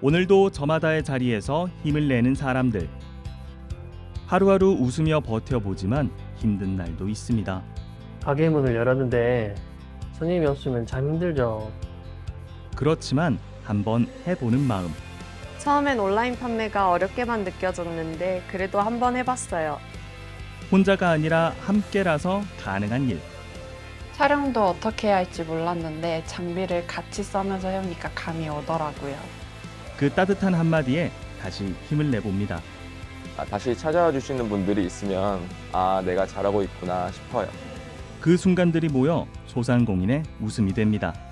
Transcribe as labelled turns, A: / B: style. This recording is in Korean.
A: 오늘도 저마다의 자리에서 힘을 내는 사람들. 하루하루 웃으며 버텨보지만 힘든 날도 있습니다.
B: 가게 문을 열었는데 손님이 없으면 참 힘들죠.
A: 그렇지만 한번 해보는 마음.
C: 처음엔 온라인 판매가 어렵게만 느껴졌는데 그래도 한번 해봤어요.
A: 혼자가 아니라 함께라서 가능한 일.
D: 촬영도 어떻게 해야 할지 몰랐는데 장비를 같이 써면서 해오니까 감이 오더라고요.
A: 그 따뜻한 한마디에 다시 힘을 내봅니다.
E: 다시 찾아와 주시는 분들이 있으면 내가 잘하고 있구나 싶어요.
A: 그 순간들이 모여 소상공인의 웃음이 됩니다.